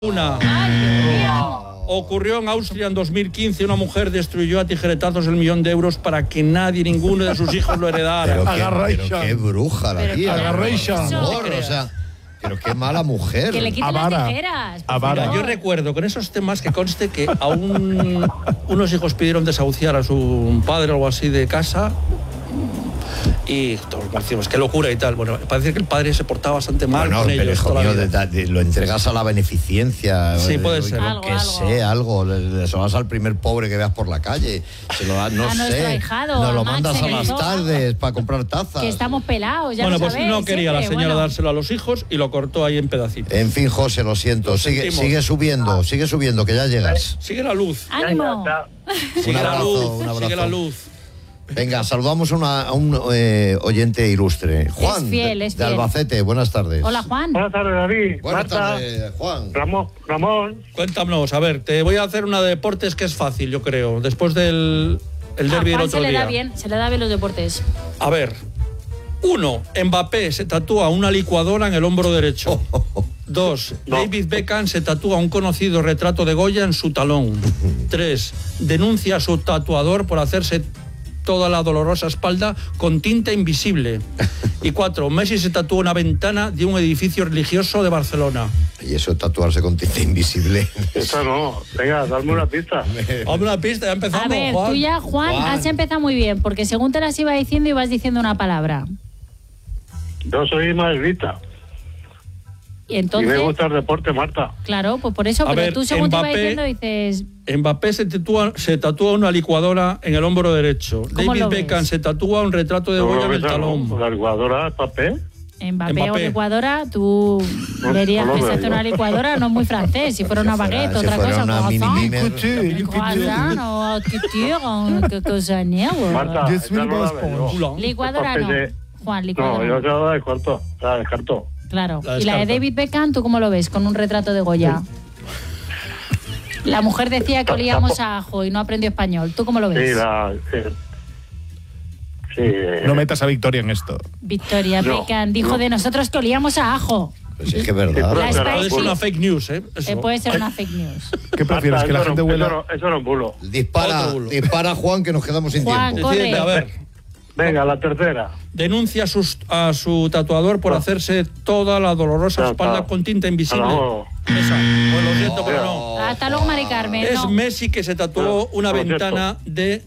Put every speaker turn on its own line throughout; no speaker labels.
Una. Ocurrió en Austria en 2015. Una mujer destruyó a tijeretazos el 1.000.000 de euros para que nadie, ninguno de sus hijos lo heredara.
Pero qué bruja la tía. Pero qué mala mujer.
Que le quiten las tijeras.
Mira, yo recuerdo con esos temas que conste que a unos hijos pidieron desahuciar a su padre o algo así de casa. Y todos decimos, qué locura y tal. Bueno, parece que el padre se portaba bastante mal con ellos.
Pero hijo mío, lo entregas a la beneficencia.
Sí, puede ser.
Algo. Se lo das al primer pobre que veas por la calle. Se lo das, no sé.
Ahijado,
nos lo mandas a las tardes para comprar tazas.
Que estamos pelados, ya
bueno,
lo
pues
sabéis,
no quería
siempre,
la señora dárselo a los hijos y lo cortó ahí en pedacitos.
En fin, José, lo siento. Sigue subiendo, que ya llegas.
Sigue la luz.
¡Ánimo!
Sigue la luz.
Sigue la luz. Venga, saludamos a un oyente ilustre. Juan,
es fiel.
de Albacete. Buenas tardes.
Hola, Juan.
Buenas tardes, David.
Buenas tardes, Juan.
Ramón.
Cuéntanos, a ver, te voy a hacer una de deportes que es fácil, yo creo. Después del derbi del otro día.
Se le da bien los deportes.
A ver, 1. Mbappé se tatúa una licuadora en el hombro derecho. 2. David Beckham se tatúa un conocido retrato de Goya en su talón. 3. Denuncia a su tatuador por hacerse toda la dolorosa espalda con tinta invisible. Y 4. Messi se tatúa una ventana de un edificio religioso de Barcelona.
¿Y eso, tatuarse con tinta invisible?
Eso no. Venga, dame una pista.
Dame una pista, ya empezamos.
A ver, Juan. Tú ya, Juan, has empezado muy bien, porque según te las iba diciendo, ibas diciendo una palabra.
Yo soy madridista.
Y entonces,
me gusta el deporte, Marta.
Claro, pues por eso, pero tú según
Mbappé,
te ibas diciendo dices...
Mbappé se tatúa una licuadora en el hombro derecho. David Beckham se tatúa un retrato de Goya en el talón.
¿La licuadora es papel?
Mbappé o licuadora, tú verías que se hace una licuadora, no es muy francés. Si fuera una baguette, otra cosa.
Una
Marta, licuadora no. Juan, licuadora.
No, yo se la descarto.
Claro. ¿Y la de David Beckham, tú cómo lo ves? Con un retrato de Goya. La mujer decía que olíamos a ajo y no aprendió español. ¿Tú cómo lo ves?
Sí.
No metas a Victoria en esto.
Victoria Beckham dijo de nosotros que olíamos a ajo.
Pues es que es verdad.
Puede ser una fake news, ¿eh?
Puede ser una fake news.
¿Qué prefieres? ¿Que la gente huela?
Eso no es bulo.
Dispara, Juan, que nos quedamos sin tiempo.
Corre.
A ver.
Venga, la tercera.
Denuncia a su tatuador por hacerse toda la dolorosa espalda con tinta invisible. Esa. Pues lo siento, pero no.
Hasta luego, Mari Carmen.
Es Messi que se tatuó una ventana de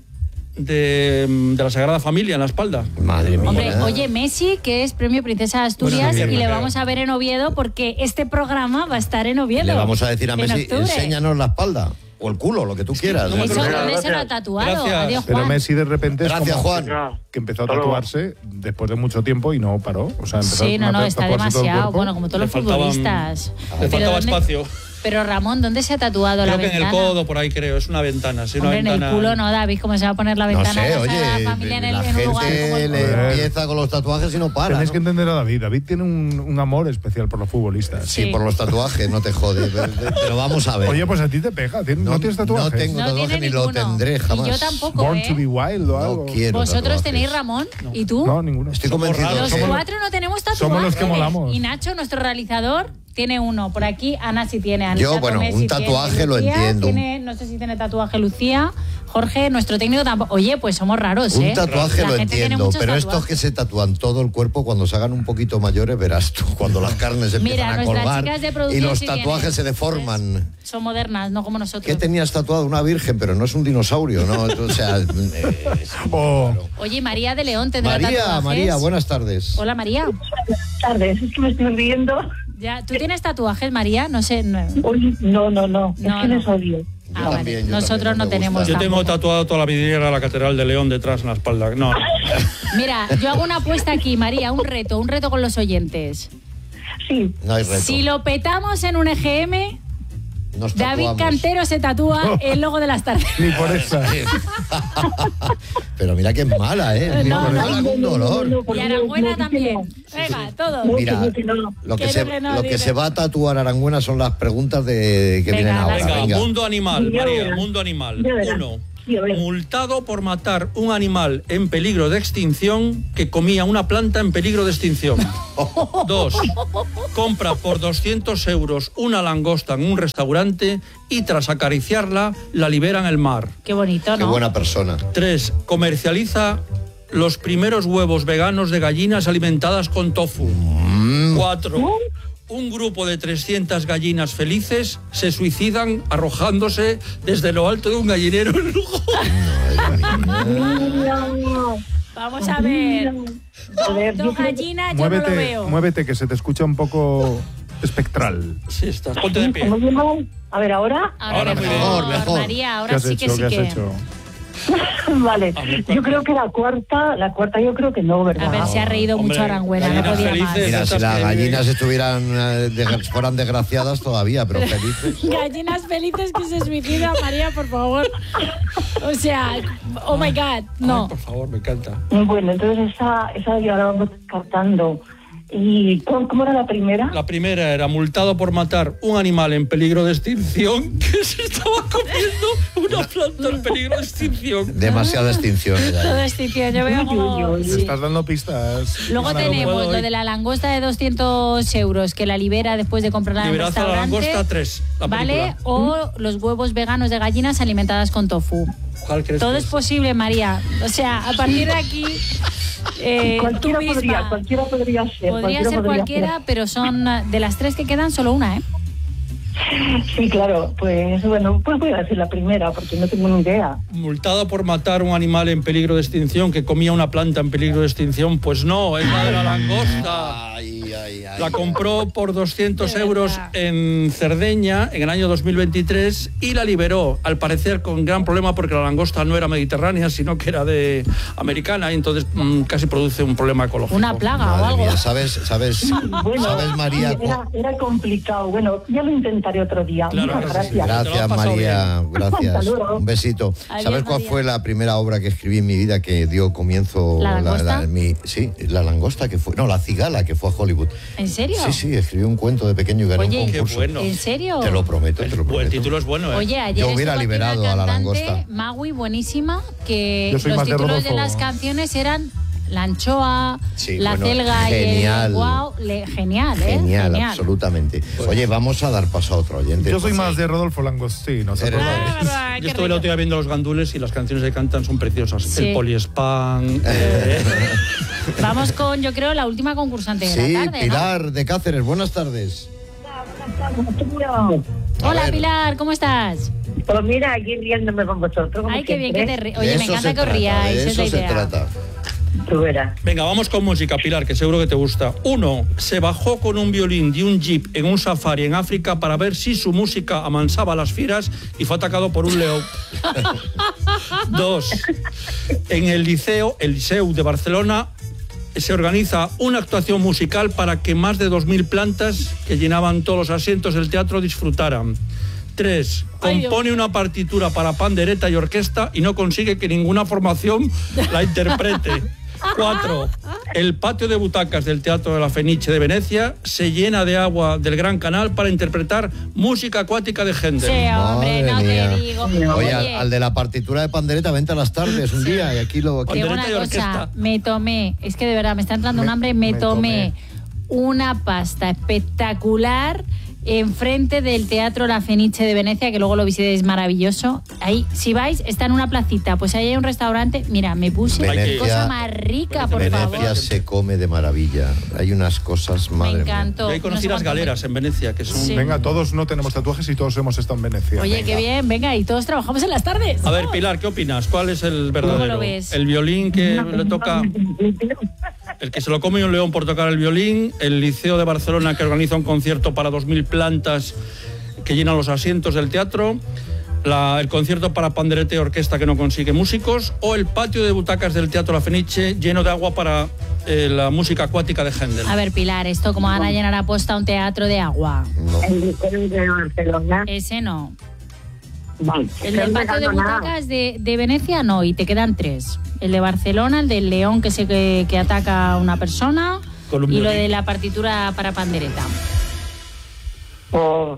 la Sagrada Familia en la espalda.
Madre mía.
Hombre, oye, Messi, que es premio Princesa de Asturias, y le vamos a ver en Oviedo porque este programa va a estar en Oviedo.
Le vamos a decir a Messi, enséñanos la espalda. O el culo, lo que tú quieras.
Eso ¿dónde se lo ha tatuado? Adiós, Juan.
Pero Messi de repente
Gracias, Juan.
Que empezó a tatuarse después de mucho tiempo y no paró. O sea, empezó
está demasiado. Bueno, como todos los futbolistas.
Le faltaba espacio.
Pero Ramón, ¿dónde se ha tatuado la ventana?
Creo que en el codo, por ahí creo, es una ventana. Sí,
Hombre, en el culo no, David, ¿cómo se va a poner la ventana?
No sé, oye, la gente le empieza con los tatuajes y no para.
Tienes que entender a David. David tiene un amor especial por los futbolistas.
Sí, por los tatuajes, no te jode. Pero vamos a ver.
Oye, pues a ti te pega. ¿No tienes tatuajes?
No tengo tatuaje ni lo tendré jamás.
Y yo tampoco,
Born to be wild o algo.
No quiero
¿Vosotros
tatuajes.
tenéis, Ramón? ¿Y tú?
No, ninguno.
Estoy convencido.
Los cuatro no tenemos tatuajes.
Somos los que molamos.
Y Nacho, nuestro realizador, tiene uno. Por aquí, Ana sí tiene.
Yo, bueno, un tatuaje lo entiendo.
No sé si tiene tatuaje Lucía. Jorge, nuestro técnico tampoco. Oye, pues somos raros,
Un tatuaje
la
lo
gente
entiendo, pero estos que se tatúan todo el cuerpo, cuando se hagan un poquito mayores, verás tú, cuando las carnes empiezan a colgar y los tatuajes se deforman.
Son modernas, no como nosotros.
¿Qué tenías tatuado? Una virgen, pero no es un dinosaurio, ¿no? O sea,
Oye, María de León tendrá tatuajes.
María, buenas tardes.
Hola, María.
Buenas tardes, es que me estoy riendo.
Ya, ¿tú tienes tatuajes, María? No sé.
No. Es que les odio.
Yo también,
nosotros no tenemos.
Yo tengo tatuado toda la vidriera de la Catedral de León detrás en la espalda. No.
Mira, yo hago una apuesta aquí, María, un reto con los oyentes.
Sí.
No hay reto.
Si lo petamos en un EGM, David Cantero se tatúa el logo de las tardes.
Ni por eso.
Pero mira que es mala, ¿eh? Mala con dolor.
Y Arangüena también. Venga, todo.
Mira, lo que se va a tatuar Arangüena son las preguntas que vienen ahora.
Venga, mundo animal, María, mundo animal. 1.
Sí, a ver.
Multado por matar un animal en peligro de extinción que comía una planta en peligro de extinción. 2. Compra por 200 euros una langosta en un restaurante y tras acariciarla la libera en el mar.
Qué bonito, ¿no?
Qué buena persona.
3. Comercializa los primeros huevos veganos de gallinas alimentadas con tofu. 4. Un grupo de 300 gallinas felices se suicidan arrojándose desde lo alto de un gallinero en Lugo.
Vamos a ver. Dos gallinas, yo no lo veo.
Muévete, que se te escucha un poco espectral.
Sí, estás. Ponte de pie.
A ver, ¿ahora?
Ahora
mejor.
María, ahora
¿Qué has
sí
hecho?
que sí
¿Qué has
que...
hecho?
Vale, yo creo que la cuarta yo creo que no, ¿verdad?
A ver, se ha reído
Hombre,
mucho Arangüena, no
gallinas
podía más.
felices.
Mira, si
Esas
las
que-
gallinas fueran desgraciadas todavía, pero felices.
Gallinas felices que se suicidan, María, por favor. O sea, oh my God,
Ay,
no.
por favor, me encanta.
Bueno, entonces esa ya la vamos descartando. ¿Y cómo era la primera?
La primera era multado por matar un animal en peligro de extinción que se estaba comiendo una planta en peligro de extinción.
Demasiada extinción.
Todo extinción, yo veo como...
Te
sí.
estás dando pistas.
Luego
Ana,
tenemos
puedo
lo
ir.
de la langosta de 200 euros que la libera después de comprarla en el
Liberaza la
restaurante.
langosta 3. La
¿Vale?
película.
O los huevos veganos de gallinas alimentadas con tofu.
¿Cuál crees
Todo
que
es posible, María. O sea, a partir de aquí... tú misma.
Cualquiera podría ser.
Podría ser cualquiera, pero son de las 3 que quedan solo una, ¿eh?
Sí, claro, pues bueno, pues voy a decir la primera porque no tengo ni idea.
Multado por matar un animal en peligro de extinción que comía una planta en peligro de extinción. Pues no, es la de la langosta. La compró por 200
De
euros
verdad.
en Cerdeña en el año 2023 y la liberó, al parecer con gran problema porque la langosta no era mediterránea, sino que era de americana y entonces casi produce un problema ecológico.
Una plaga o
Madre
algo.
mía, ¿sabes,
Bueno,
María?
era complicado. Bueno, ya lo intentaré otro día.
Claro,
Muchas
gracias.
gracias.
Te lo
Gracias,
has pasado
María. Gracias.
Hasta luego.
Un besito.
Adiós,
¿Sabes cuál
María.
fue la primera obra que escribí en mi vida que dio comienzo?
¿La langosta?
Sí, la langosta que fue. No, la cigala que fue a Hollywood.
¿En serio?
Sí, escribí un cuento de pequeño y gané
Oye,
un
Qué
concurso.
bueno.
¿En serio?
Te lo prometo, te lo
El
prometo.
título es bueno, ¿eh?
Oye, ayer
Yo hubiera
estuvo aquí
liberado
una
a la
cantante,
langosta.
Magui, buenísima, que
Yo soy
los
más de
títulos de
Rodolfo.
las canciones eran la anchoa,
Sí,
la
bueno,
celga y
genial.
el guau. Genial, ¿eh?
Genial, absolutamente. Oye, vamos a dar paso a otro oyente.
Yo soy
Pues,
más de Rodolfo Langostino. ¿se
Eres-
acuerdan?
Yo estuve la otra día viendo Los Gandules y las canciones que cantan son preciosas.
Sí.
El poliespan.
Vamos con, yo creo, la última concursante de
Sí,
la tarde,
Pilar de Cáceres, buenas tardes.
¿no? Hola,
ver.
Pilar, ¿cómo estás?
Pues mira, aquí riéndome con vosotros. como
Ay, qué bien que
siempre.
te ríes.
De
Oye, me
eso
encanta
se
que os
trata,
ríais,
de
esa es la
eso se
idea.
trata.
Tú verás.
Venga, vamos con música, Pilar, que seguro que te gusta. 1. Se bajó con un violín de un jeep en un safari en África para ver si su música amansaba a las fieras y fue atacado por un león. 2. En el Liceu de Barcelona se organiza una actuación musical para que más de 2.000 plantas que llenaban todos los asientos del teatro disfrutaran. 3.
Ay, Dios
Compone una partitura para pandereta y orquesta y no consigue que ninguna formación la interprete. 4. El patio de butacas del Teatro de la Fenice de Venecia se llena de agua del Gran Canal para interpretar música acuática de Händel.
Sí, hombre,
Madre
no
mía.
te digo.
Oye, al de la partitura de pandereta, vente a las tardes un día y aquí lo...
Te digo una
Pandereta y
cosa,
orquesta.
me tomé, es que de verdad me está entrando un hambre, me tomé una pasta espectacular enfrente del Teatro La Fenice de Venecia, que luego lo visitéis, maravilloso. Ahí, si vais, está en una placita, pues ahí hay un restaurante. Mira, me puse
Venecia-
cosa más rica, por
Venecia
favor.
se come de maravilla. Hay unas cosas,
Me
madre mía.
encantó.
Yo ahí conocí
No sé
las
cuánto
galeras en Venecia, que son...
Sí.
Venga, todos no tenemos tatuajes y todos hemos estado en Venecia.
Oye, qué bien, venga, y todos trabajamos en las tardes.
A ver, Pilar, ¿qué opinas? ¿Cuál es el verdadero?
lo ves?
El violín que le toca... El que se lo come un león por tocar el violín, el Liceo de Barcelona que organiza un concierto para 2.000 plantas que llenan los asientos del teatro, el concierto para pandereta y orquesta que no consigue músicos, o el patio de butacas del Teatro La Fenice lleno de agua para la música acuática de Händel.
A ver, Pilar, esto como van a llenar a posta un teatro de agua.
No.
El Liceo de Barcelona.
Ese no.
Vale.
El del patio de butacas de Venecia no, y te quedan 3. El de Barcelona, el del león que ataca a una persona
Con un
y lo
violín.
de la partitura para pandereta.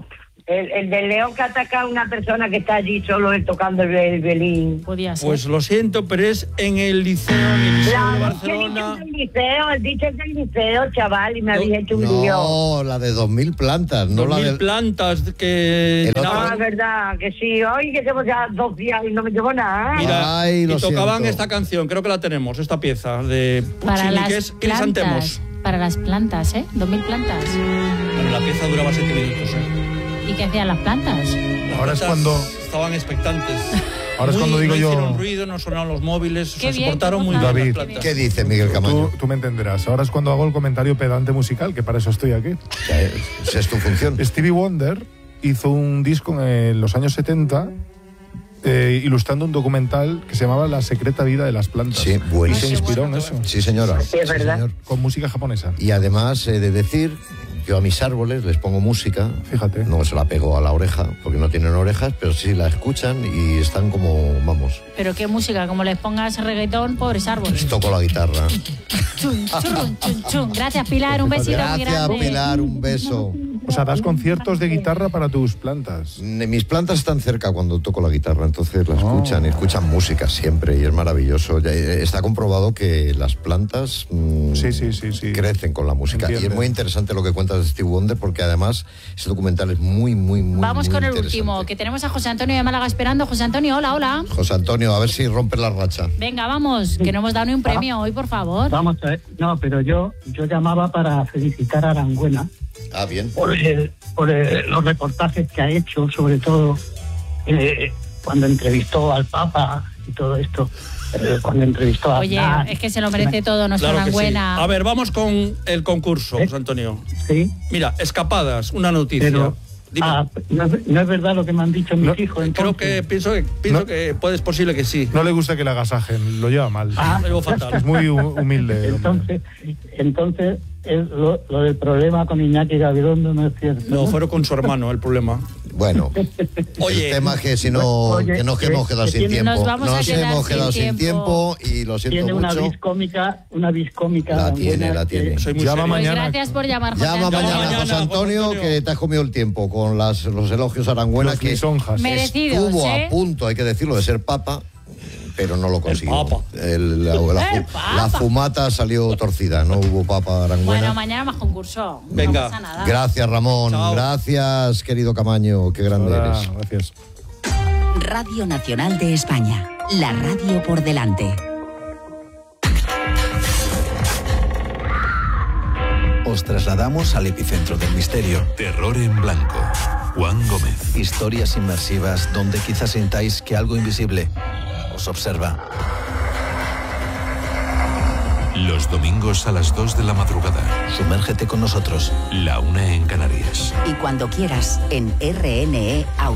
El del león que ataca a una persona que está allí solo tocando el violín.
Podía ser.
Pues lo siento, pero es en el liceo de Barcelona.
El dicho es del liceo, chaval, y me habéis hecho un lío.
No, la de 2000 plantas, no
2000
la de...
plantas que...
No, es verdad, que sí. Hoy que llevo ya 2 días y no me llevo nada.
Mira,
Ay,
y
lo
tocaban
siento.
esta canción, creo que la tenemos, esta pieza de
Para
Puccini,
las
que es Crisantemos.
Para las plantas, 2000 plantas.
Bueno, la pieza duraba 7 minutos,
¿Y qué hacían las plantas?
Las
Ahora es
plantas
cuando-
estaban expectantes.
Ahora es cuando digo
no
yo-
hicieron ruido, no sonaron los móviles,
Qué
se
bien,
portaron muy
qué
bien
David.
las plantas.
¿Qué dice Miguel Camaño?
Tú me entenderás. Ahora es cuando hago el comentario pedante musical, que para eso estoy aquí.
Esa es tu función.
Stevie Wonder hizo un disco en los años 70 ilustrando un documental que se llamaba La secreta vida de las plantas.
Sí,
Y
buenísimo.
se inspiró en eso,
Sí, señora.
Sí, es verdad.
señor.
con música japonesa.
Y además he de decir, yo a mis árboles les pongo música.
Fíjate.
No se la pego a la oreja, porque no tienen orejas, pero sí la escuchan y están como, vamos,
Pero qué música, como les pongas reggaetón, pobres árboles.
les toco la guitarra.
Chun, churrun, chun, chun. Gracias, Pilar, un besito muy
Gracias,
grande.
Pilar, un beso.
O sea, das conciertos de guitarra para tus plantas.
Mis plantas están cerca cuando toco la guitarra, entonces la escuchan y escuchan música siempre y es maravilloso. Ya, está comprobado que las plantas
Sí.
crecen con la música. Y
Entiende.
es muy interesante lo que cuentas de Steve Wonder porque además ese documental es muy
Vamos
muy
con el
interesante.
último, que tenemos a José Antonio de Málaga esperando. José Antonio, hola.
José Antonio, a ver si rompe la racha.
Venga, vamos, que no hemos dado ni un premio hoy, por favor.
Vamos a ver, no, pero yo llamaba para felicitar a Arangüena
Ah, bien.
por los reportajes que ha hecho, sobre todo cuando entrevistó al Papa y todo esto, cuando entrevistó a
Oye,
Aznar.
es que se lo merece todo nuestra
Claro que sí.
Arangüena.
A ver, vamos con el concurso, José Antonio.
Sí,
Mira, escapadas, una noticia.
pero
Dime.
no es verdad lo que me han dicho mis hijos.
Creo
Entonces.
que pienso
No.
que es posible que sí.
No le gusta que le agasajen, lo lleva mal.
Lo llevo fatal.
Es muy humilde. hombre.
Entonces lo del problema con Iñaki Gabilondo no es cierto.
No, fueron con su hermano el problema.
Bueno,
Oye,
el tema es que si no,
Oye,
que nos hemos quedado sin tiempo.
Nos vamos a quedar
hemos
sin
quedado sin
tiempo.
tiempo y lo siento
Tiene una
mucho.
vis cómica.
La
Arangüena
tiene.
que-
soy muy
Llama
serio.
Pues
mañana.
gracias por llamar, José
Llama
Antonio.
mañana,
mañana,
José Antonio,
José Antonio.
que te has comido el tiempo con los elogios a Arangüena,
Los
que
lisonjas.
Merecidos,
estuvo
¿eh?
a punto, hay que decirlo, de ser papa, pero no lo consiguió.
Papa.
La fumata salió torcida, no hubo papa Arangüena.
Bueno, mañana más concurso.
Venga.
No pasa nada.
Gracias, Ramón.
Chao.
Gracias, querido Camaño. Qué grande
Ahora,
eres.
gracias.
Radio Nacional de España. La radio por delante.
Os trasladamos al epicentro del misterio.
Terror en blanco. Juan Gómez.
Historias inmersivas donde quizás sintáis que algo invisible os observa.
Los domingos a las 2 de la madrugada.
Sumérgete con nosotros.
La 1 en Canarias.
Y cuando quieras, en RNE Audio.